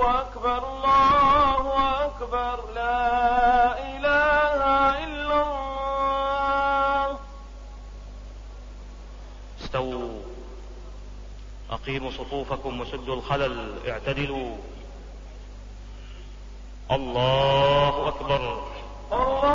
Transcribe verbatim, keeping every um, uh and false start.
أكبر الله أكبر لا إله إلا الله. استووا، أقيموا صفوفكم وسدوا الخلل، اعتدلوا. الله أكبر. الله